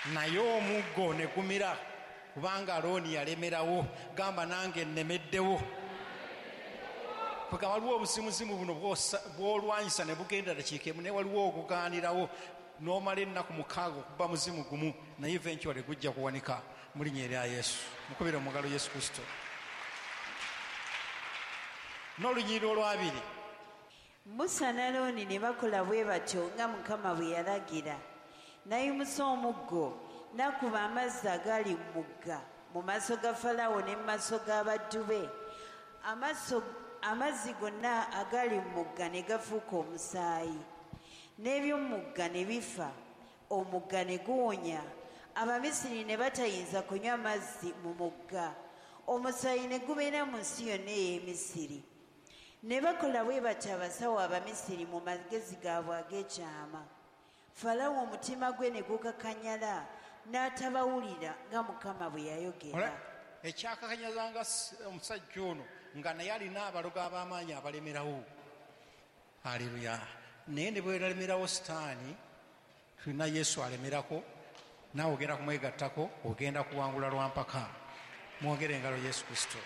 naye omuggo ne gumira kubanga Alooni yalemerawo. Gamba nange nnemeddewo. Paka waliwo obuzimuzimu buno bw'olwanyisa ne bugenda dakiikemu, naye waliwo okugaanirawo n'omala ennaku 6 okuba muzimu gumu, naye eventually gujja kuwanika mu linnya erya Yesu. Mukubire omugalo Yesu Kristo. N'olunyiriri olwabiri, Musa ne Alooni ne bakola bwe batyo nga Mukama bwe yalagira. Nayimusa omuggo n'akuba amazzi agali mu mugga mu maaso ga Falawo ne mu maaso g'abaddu be. Amazzi gonna agali mu mugga ne gafuuka omusaayi, n'eby'omu mugga ne bifa, omugga ne guwonya. Abamisiri ne batayinza kunywa mazzi mu mugga, omusaayi ne gubeera mu nsi yonna ey'e Misiri. Ne bakola bwe batyo abasawo Abamisiri mu magezi gaabwe ag'ekyama. Falawo omutima gwe ne gukakanyala, n'atabawulira nga Mukama bwe yayogera. Ekyakakanyazanga omusajja ono nga naye alina abalogo ab'amaanyi abalemerawo. Haleluya. Naye ne bwe yalemerawo Sitaani, tulina Yesu alemerako, naawe ogenda kumwegattako, ogenda kuwangula lwampaka. Mwogere engalo Yesu Kristo.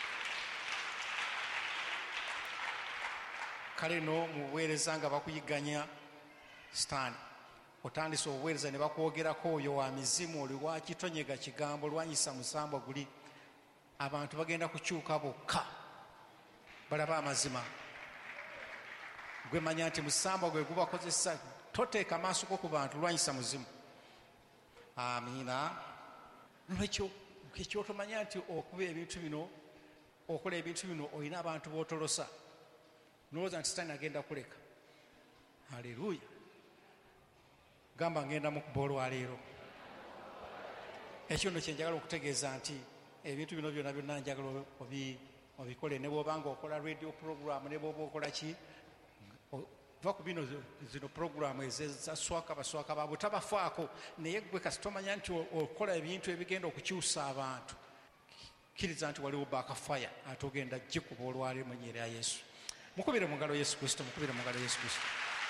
Kale no mu buweereza nga bakuyigganya Sitaani, otandise obuweereza ne bakwogerako oyo wa mizimu, oli wakitonyega kigambo, lwanyisa musambwa guli. Abantu bagenda kukyuka bokka balaba amazima. Gwe manya nti musambwa gwe gubakozesa, toteeka maaso go ku bantu, lwanyisa muzimu. Amiina. Lwekyo ekyotomanya nti okuba ebintu bino, okola ebintu bino, olina abantu b'otolosa, nolowooza nti Sitaani agenda kuleka. Haleluya. Gamba ngenda mukuba olwaleero. Ekyo nno kyenjagala okutegeeza nti ebintu bino byonna byonna njagala obikole. Ne bw'obanga okola radio program, ne bw'oba okola ki, va ku bino zino program ezaswaka baswaka baabwe tabafaako, naye gwe kasi tomanya nti okola ebintu ebigenda okukyusa abantu. Kkiriza nti waliwo baakafaya ate ogenda gikuba olwaleero mu nnya erya Yesu. Mukubire mu ngalo Yesu Kristo, mukubire mu ngalo Yesu Kristo.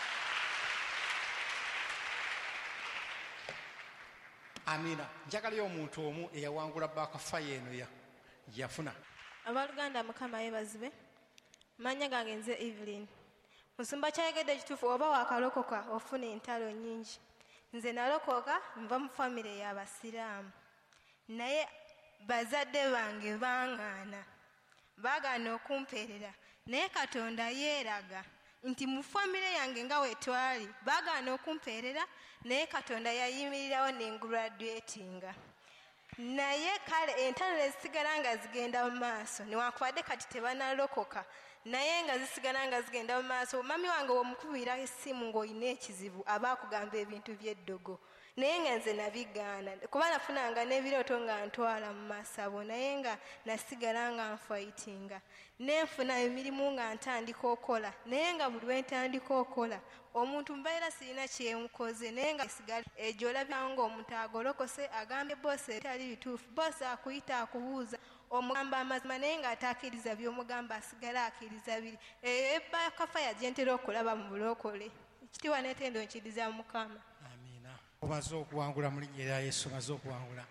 Amiina. Njagalayo omuntu omu eyawangula baakafaya eno yafuna. Abaluganda Mukama yeebazibwe. Manya gange nze Evelyn. Musumba kyayegedde ekituufu oba wakalokoka ofuna entalo nnyingi. Nze nalokoka nva mu famire y'Abasiraamu. Naye bazadde bange baŋŋaana. Baagaana okumpeerera. Naye Katonda yeeraga nti mu famire yange nga wetwali baagaana okumpeerera, naye Katonda yayimirirawo n'engraduatinga. Naye kale entalo ezisigala nga zigenda mu maaso, newankubadde kati tebanalokoka, naye nga zisigala nga zigenda mu maaso. Mami wange w'omukubira essimu ng'olina ekizibu aba akugamba ebintu by'eddogo, naye nga nze nabigaana kuba nafunanga n'ebirooto nga ntwala mu masabo, naye nga nasigala nga nfightinga. Nenfuna emirimu nga ntandika okola, naye nga buli lwe ntandika okola omuntu mbaira sirina kyemukoze, naye nga esigala ejo olabira ng'omuntu agolokose agambye bosi etali bituufu, bosi akuyita akubuuza omugamba amazima naye nga atakkiriza by'omugamba, asigala akkiriza biri. Baakafaya gye ntera okulaba mu bulokole. Ekitiibwa n'etendo nkiriza Mukama. Amiina. Omaze okuwangula mu linnya erya Yesu, omaze okuwangula.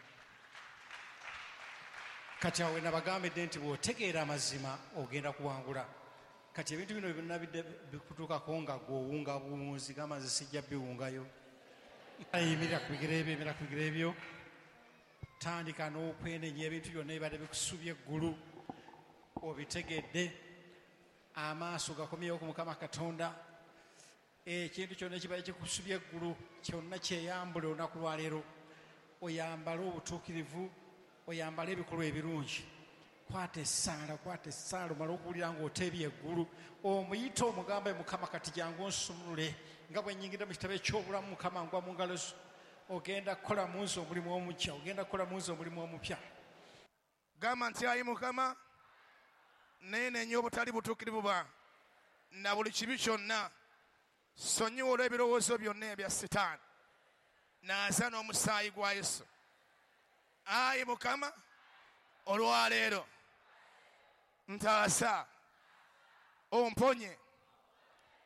Kati awo nabagambidde nti bw'otegeera amazima ogenda kuwangula. Kati ebintu bino byonna bikutuukako nga gw'owunga buwunzi, gamba nze sijja biwungayo. Yimirira ku bigere ebyo. Tandika n'okwenenya ebintu byonna ebibadde bikusubya eggulu, obitegedde, amaaso gakomyewo ku Mukama Katonda. Ekintu kyonna ekibadde kikusubya eggulu kyonna kyeyambule olunaku lwaleero, oyambale obutuukirivu, oyambale ebikolwa ebirungi. Kwata essaala omale okuwulira ng'oteebye eggulu, omuyite omugambe Mukama kati jangu onsumulule nga bwe nnyingira mu kitabo eky'obulamu. Mukama ngwa mu ngalo zo, ogenda kukola mu nsi omulimu omupya, ogenda kukola mu nsi omulimu omupya. Gamba nti ayi Mukama, neenenya obutali butuukirivu bwa na buli kibi kyonna, sonyiwa olw'ebirowoozo byonna ebya Sitaani, naaza n'omusaayi gwa Yesu. Ayi Mukama, olwaleero ntaasa, omponye,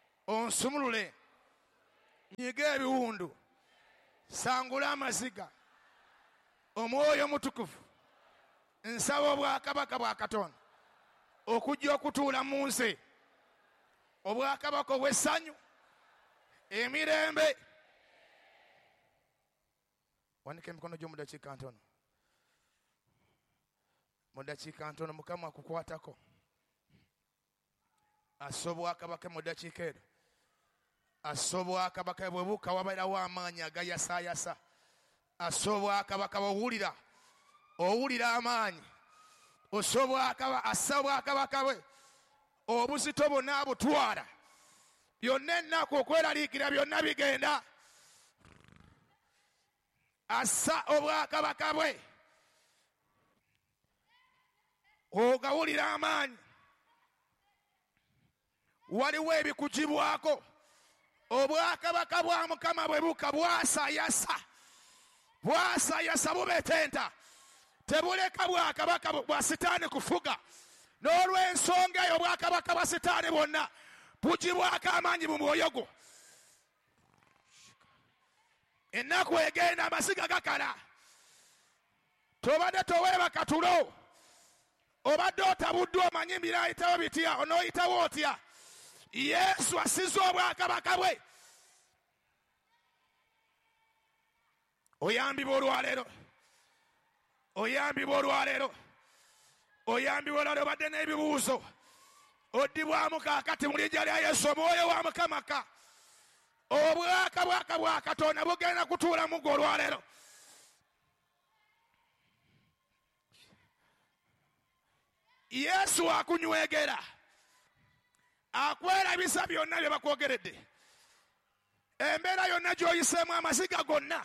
onsumulule, nyiga ebiwundu, sangula amaziga, omwoyo omutukuvu nsaba obwakabaka bwa Katonda okujja okutuula mu nsi, obwakabaka obw'essanyu, emirembe. Wanika emikono gyo mu dakiika ntono. Mu dakiika ntono Mukama akukwatako. Assa obwakabaka mu dakiika eno. Assa obwakabaka bwe buuka wabeerawo amaanyi agayasaayasa. Assa obwakabaka bw'owulira. Owulira amaanyi. Assa obwakabaka bwe. Obuzito bwonna abutwala. Byonna ennaku okweraliikira byonna bigenda. Assa obwakabaka bwe. Ogawulira amaanyi. Waliwo ebikugibwako. Obwakabaka bwa Mukama bwe buka bwasaayasa. Bwasaayasa bubetenta. Tebuleka bwakabaka bwa Sitaani kufuga. N'olw'ensonga eyo obwakabaka bwa Sitaani bwonna bugibwako amaanyi mu mwoyo gwo. Ennaku egenda amasiga gakala. Tobadde toweebaka tulo. Obadde otabuddwa omanyi biraayitawo bitya, onooyitawo otya. Yesu asize obwakabaka bwe. Oyambibwa olwaleero. Oyambibwa olwaleero. Oyambibwa olwaleero obadde n'ebibuuzo. Oddibwamu kaakati mu linnya lya Yesu omwoyo wa Mukama ka. Obwakabaka bwa Katonda bugenda kutuula mu gwe olwaleero. Yesu akunywegera. Akwerabisa byonna bye bakwogeredde. Embeera yonna gy'oyiseemu amaziga gonna.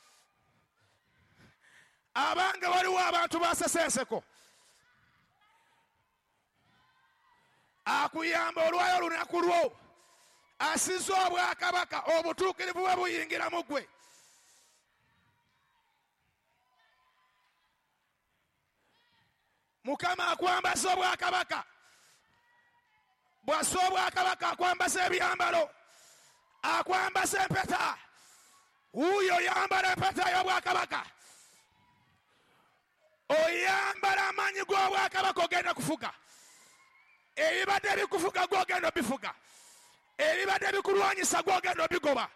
Abange waliwo abantu basesenseko. Akuyamba olwayo olunaku lwo. Asize obwakabaka obutuukirivu bwe buyingira mu ggwe. Mukama akwambasa obwakabaka. Bw'assa obwakabaka akwambasa ebyambalo. Akwambasa empeta. Wuuyo yambala empeta y'obwakabaka. Oyambala amaanyi g'obwakabaka ogenda kufuga. Ebibadde bikufuga gw'ogenda obifuga. Ebibadde bikulwanyisa gw'ogenda obigoba.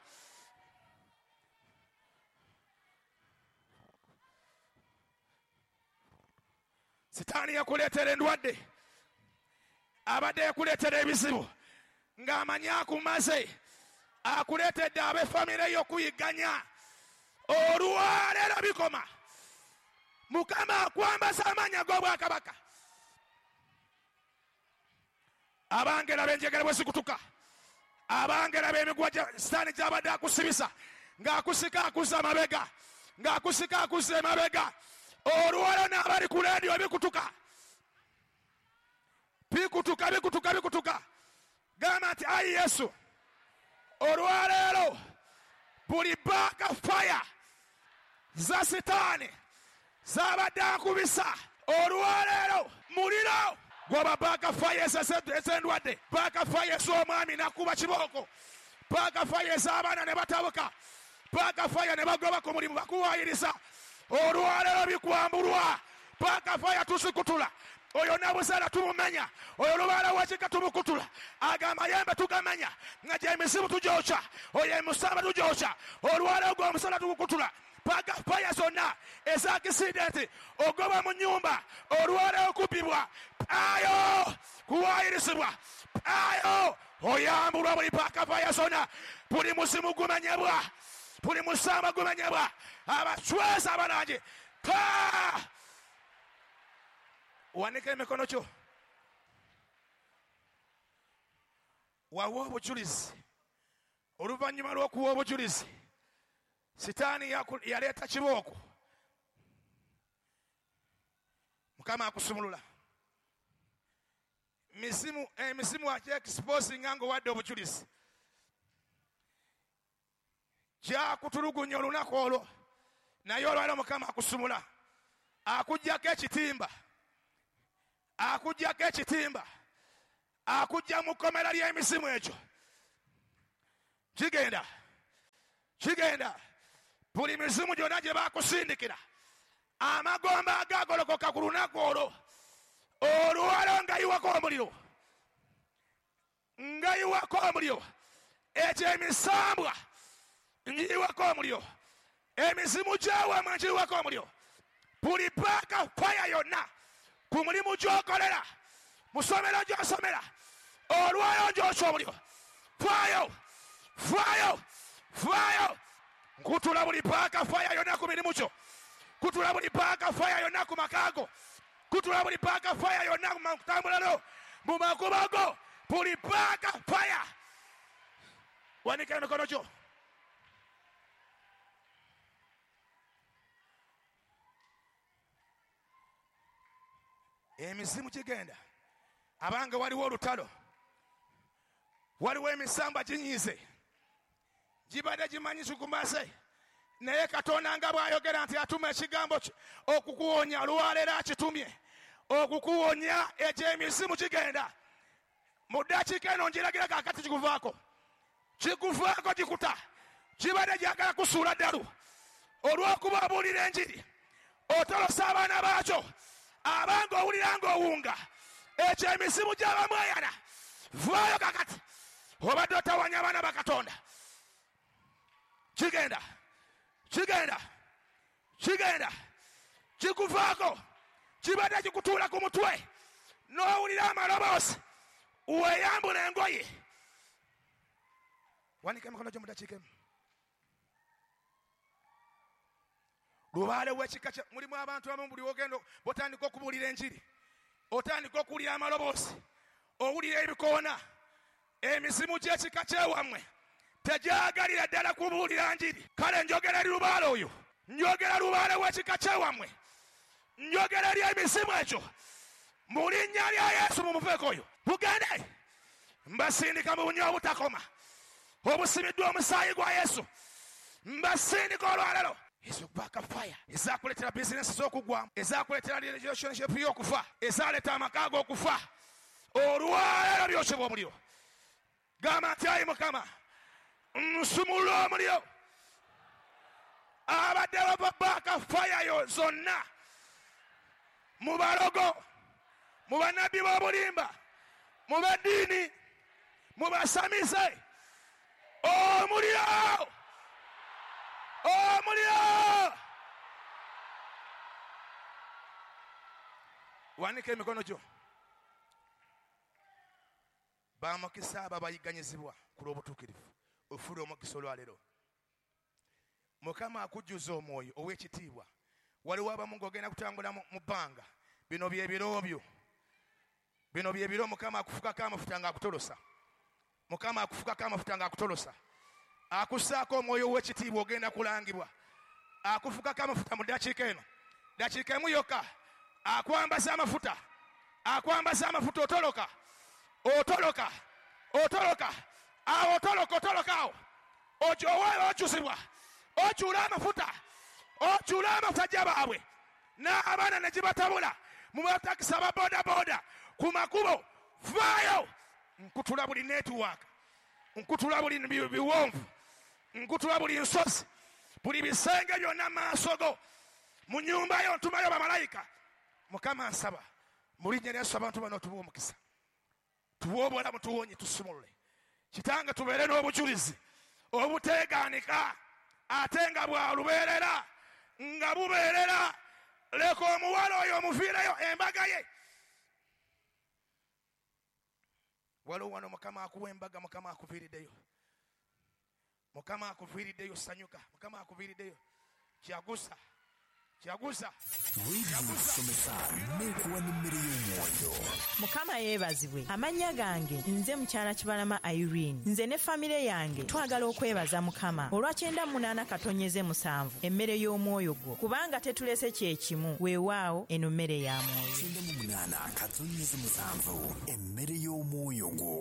Sitaani yakuleetera endwadde. Abadde yakuleetera ebizibu. Ng'amanyi akumaze. Akuleetedde ab'effamire y'okuyigganya. Olwaleero bikoma. Mukama akwambasa amaanyi ag'obwakabaka. Abange laba enjegere bwe zikutuka. Abange laba emiguwa Sitaani gy'abadde akusibisa. Ng'akusika akuza amabega. Ng'akusika akuza emabega. Olwaleero n'abali ku leediyo bikutuka. Bikutuka. Gamba nti ayi Yesu. Olwaleero buli baaka fire za Sitaani z'abadde akubisa. Olwaleero muliro gw'oba baaka fire ez'endwadde. Baaka fire ez'omwami nakuba kibooko. Baaka fire ez'abaana ne batabuka. Baaka fire ne bagoba ku mulimu bakuwaayiriza. Olwaleero bikwambulwa. Baaka fire tusikutula. Oyo nabusala tumumenya. Oyo lubaala wekika tumukutula. Agamba yembe tugamenya. Nga gye emisibu tugyokya. Oyo emusamba tugyokya. Olwaleero gw'omusala tukukutula. Baaka fire zonna ez'akisidenti ogoba mu nnyumba. Olwaleero kubbibwa. Ayo kuwaayirizibwa. Ayo oyambulwa buli baaka fire zonna. Buli musimu gumenyebwa. Buli musamba gumenyebwa. Abachweza abanange. Wanika emikono kyo. Wawa obujulizi. Oluvannyuma lw'okuwa obujulizi. Sitaani yaleeta kibooko. Mukama akusumulula. Emisimu akyexposinga ng'owadde obujulizi. Kyakutulugunya olunaku olwo. Naye olwaleero Mukama akusumula. Akuggyako ekitimba. Akuggyako ekitimba. Akugya mu kkomera ly'emisimu ekyo. Kigenda. Buli misimu gyonna gye baakusindikira. amagomba agagolokoka ku lunaku olwo olwalo ngayiwako omuliro ekyo emisambwa ngiyiwako omuliro emizimu gyawamwe ngiyiwako omuliro buli paaka faya yonna ku mulimu gy'okolera mu ssomero gy'osomera olwalo ngyokya omuliro faayo nkutula buli paaka faya yonna ku mirimu kyo kutula buli paaka faya yonna ku makaago kutula buli paaka faya yonna mu kutambulalo mu makubo go buli paaka faya wanika emikono gyo emizimu gigenda abange waliwo olutalo waliwo emisamba ginyize gibadde gimanyizi kumase naye Katonda nga bw'ayogera nti atuma ekigambo okukuwonya olwaleero akitumye okukuwonya ekyo emizimu kigenda mu ddakiika eno ngiragira kaakati kikuvaako gikuta kibadde gyagala kusuula ddalu olw'okuba obuulira enjiri otolosa abaana baakyo abanga owulira ng'owunga ekyo emisimu gy'abamweyana vaayo kakati obadde otawanya abaana ba Katonda kigenda kikuvaako kibadde kikutuula ku mutwe n'owulira amaloboozi weeyambula engoye wanika emikono gyo mu ddakiika emu lubaale w'ekika mulimu abantu abamu buli wogenda botandika okubuulira enjiri otandika okuwulira amaloboozi owulira ebikoona emizimu gy'ekika kyewammwe tegyagalira ddala kubuulira njiri kale njogera eri lubaale oyo njogera lubaale w'ekika kyewammwe njogera eri emisimu ekyo mu linnya lya Yesu mumuveeko oyo bugende mbasindika mu bunywa obutakoma obusimiddwa omusaayi gwa Yesu mbasindika olwaleero ezokubaaka faya ezakuleetera bizinesi z'okugwamu ezakuleetera relationship y'okufa ezaleeta amaka g'okufa olwaleero byokyebwa omuliro gamba nti ayi Mukama nsumulula omuliro abaddewo babaaka fayayo zonna mu balogo mu bannabbi b'obulimba mu baddiini mu basamize omuliro wanika emikono gyo bamukisa abo abayiganyizibwa ku lw'obutuukirivu ofuula omukisa olwaleero Mukama akujjuza omwoyo ow'ekitiibwa waliwo abamu ng'ogenda kutambula mu bbanga bino byebiro byo bino byebiro Mukama akufukako amafuta ng'akutolosa Mukama akufukako amafuta ng'akutolosa akussaako omwoyo ow'ekitiibwa ogenda kulangibwa akufukako amafuta mu ddakiika eno ddakiika emu yokka akwambaza amafuta otoloka awo otoloka awo ojoweeyo okyusibwa okyula amafuta gy'abaabwe n'abaana ne gibatabula mu batakisi ababoodabooda ku makubo vaayo nkutula buli netiwaaka nkutula buli biwonvu nkutula buli nsozi buli bisenge byonna maaso go mu nnyumba yo ntumayo bamalayika Mukama nsaba mu linnya lya Yesu abantu bano tubuwe omukisa tubuwe obulamu tuwonye tusumulule kitange tubeere n'obujulizi obuteegaanika ate nga bwalubeerera nga bubeerera leka omuwala oyo omuviireyo embaga ye waliwo wano Mukama akuwa embaga Mukama akuviiriddeyo sanyuka Mukama akuviiriddeyo kyagusa Mukama yeebazibwe. Amannya gange nze mukyala Kibalama Irene. Nze ne famire yange twagala okwebaza Mukama olwa 98-7 emmere y'omwoyo gwo kubanga tetulese kyekimu weewaawo eno mmere ya mwoyo. 98-7 emmere y'omwoyo gwo.